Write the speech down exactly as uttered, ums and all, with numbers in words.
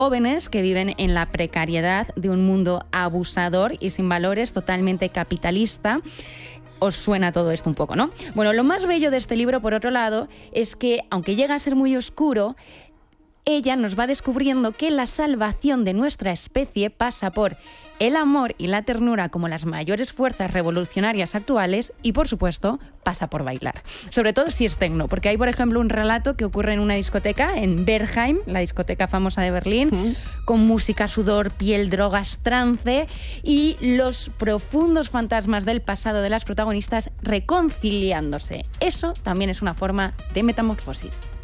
jóvenes que viven en la precariedad de un mundo abusador y sin valores, totalmente capitalista. Os suena todo esto un poco, ¿no? Bueno, lo más bello de este libro, por otro lado, es que, aunque llega a ser muy oscuro, ella nos va descubriendo que la salvación de nuestra especie pasa por el amor y la ternura como las mayores fuerzas revolucionarias actuales y, por supuesto, pasa por bailar. Sobre todo si es tecno, porque hay, por ejemplo, un relato que ocurre en una discoteca, en Berghain, la discoteca famosa de Berlín, mm. con música, sudor, piel, drogas, trance y los profundos fantasmas del pasado de las protagonistas reconciliándose. Eso también es una forma de metamorfosis.